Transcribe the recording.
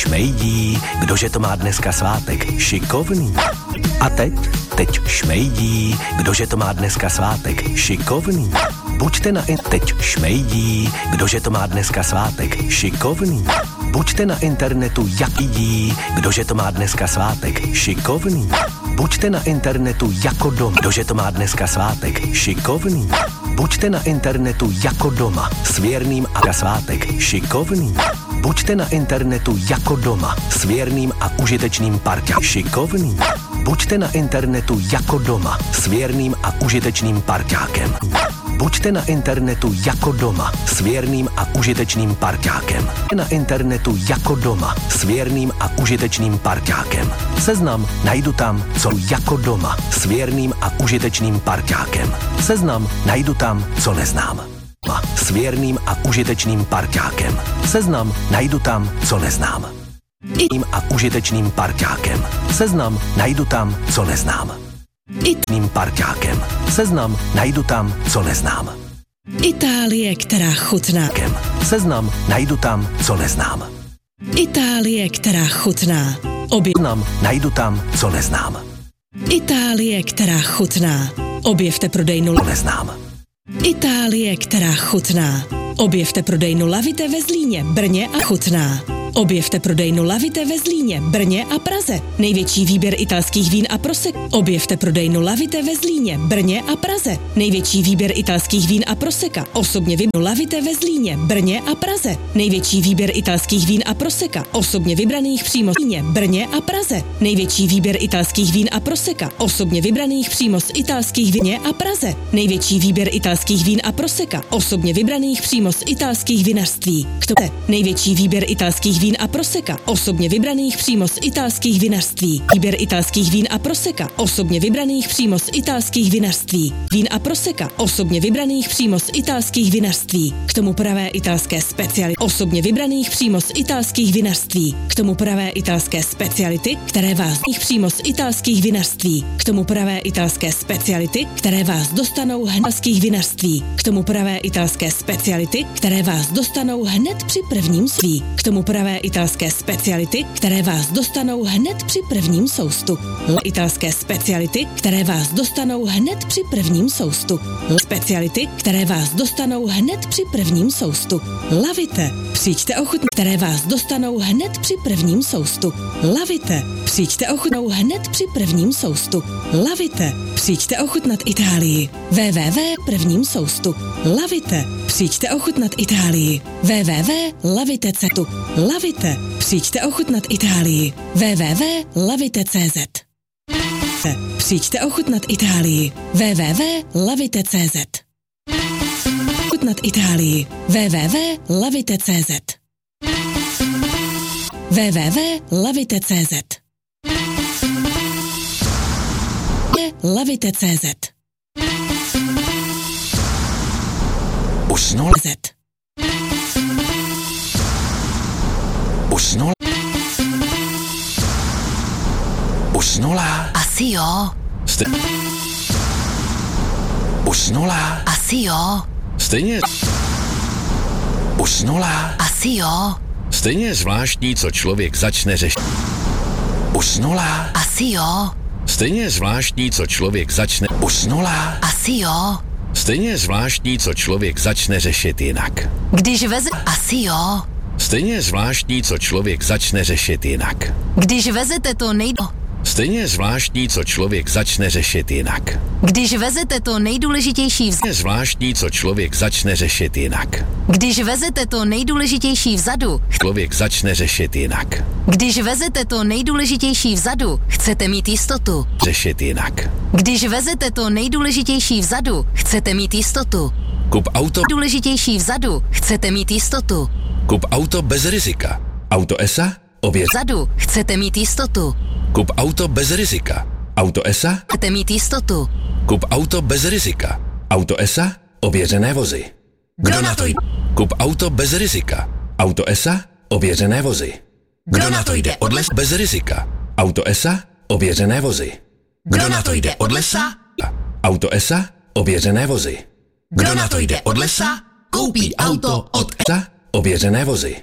šmejdí, kdože to má dneska svátek, šikovný. A teď šmejdí, kdože to má dneska svátek, šikovný. Buďte teď šmejdí, kdože to má dneska svátek, šikovný. Buďte na internetu jak jdí, kdože to má dneska svátek, šikovný. Buďte na internetu jako doma, kdože to má dneska svátek, šikovný. Buďte na internetu jako doma, s věrným a svátek, šikovný. Buďte na internetu jako doma, s věrným a užitečným parťákem, šikovný. Buďte na internetu jako doma, s věrným a užitečným parťákem. Buďte na internetu jako doma, s věrným a užitečným parťákem. Na internetu jako doma, s věrným a užitečným parťákem. Seznam najdu tam, co jako doma, s věrným a užitečným parťákem. Seznam najdu tam, co neznám. S věrným a užitečným parťákem. Seznam najdu tam, co neznám. A užitečným parťákem. Seznam najdu tam, co neznám. Parťákem. Seznam najdu tam, co neznám. Itálie, která chutná. Seznam najdu tam, co neznám. Itálie, která chutná. Seznam najdu tam, co neznám. Itálie, která chutná. Objevte prodejnu neznám. Itálie, která chutná. Objevte prodejnu Lavite ve Zlíně, Brně a chutná. Objevte prodejnu Lavite ve Zlíně, Brně a Praze. Největší výběr italských vín a prosek. Objevte prodejnu Lavite ve Zlíně, Brně a Praze. Největší výběr italských vín a proseka. Osobně vybraných Lavite ve Zlíně, Brně a Praze. Největší výběr italských vín a proseka. Osobně vybraných přímo z Zlíně, Brně a Praze. Největší výběr italských vín a proseka. Osobně vybraných přímo z italských vín a Praze. Největší výběr italských vín a proseka. Osobně vybraných přímo z italských vinařství. Největší výběr italských vín a proseka, osobně vybraných přímo z italských vinařství. Výběr italských vín a proseka, osobně vybraných přímo z italských vinařství. Vín a proseka, osobně vybraných přímo z italských vinařství. K tomu pravé italské speciality, osobně vybraných přímo z italských vinařství. K tomu pravé italské speciality, které vás přímo z italských vinařství. K tomu pravé italské speciality, které vás dostanou italských vinařství. K tomu pravé italské speciality, které vás dostanou hned při prvním sví. K tomu pravé italské speciality, které vás dostanou hned při prvním soustu. Italské speciality, které vás dostanou hned při prvním soustu. Speciality, které vás dostanou hned při prvním soustu. Lavite, přijďte ochutnat, které vás dostanou hned při prvním soustu. Lavite, přijďte ochutnat hned při prvním soustu. Lavite, přijďte ochutnat Itálii. prvním soustu. Lavite, přijďte ochutnat Itálii. www.lavite.cz. Lavite, přijďte ochutnat Itálii. www.lavite.cz. Přijďte ochutnat Itálii. www.lavite.cz. Ochutnat Itálii. www.lavite.cz. www.lavite.cz. Lavite.cz. Usnul. Usnul. Usnula. Asi jo. Usnula. Asi jo. Stejně. Usnula. Asi jo. Stejně zvláštní, co člověk začne řešit. Usnula. Asi jo. Stejně zvláštní, co člověk začne. Usnula. Asi jo. Stejně zvláštní, co člověk začne řešit jinak. Když veze... Asi jo. Stejně zvláštní, co člověk začne řešit jinak. Když vezete to Stejně zvláštní, co člověk začne řešit jinak. Když vezete to nejdůležitější Zvláštní, co člověk začne řešit jinak. Když vezete to nejdůležitější vzadu, Člověk začne řešit jinak. Když vezete to nejdůležitější vzadu, chcete mít jistotu. Řešit jinak. Když vezete to nejdůležitější vzadu, chcete mít jistotu. Kup auto. Nejdůležitější vzadu, chcete mít jistotu. Kup auto bez rizika. Auto ESA? Ověř. Vzadu, chcete mít jistotu. Kup auto bez rizika. Auto ESA? Chcete mít jistotu. Kup auto bez rizika. Auto ESA? Ověřené vozy. Kdo na to jde? Kup auto bez rizika. Auto ESA? Ověřené vozy. Kdo na to jde od lesa? Bez rizika. Auto ESA? Ověřené vozy. Kdo na to jde od lesa? Auto ESA? Ověřené vozy. Kdo na to jde od lesa? Koupí auto od ESA? Ověřené vozy.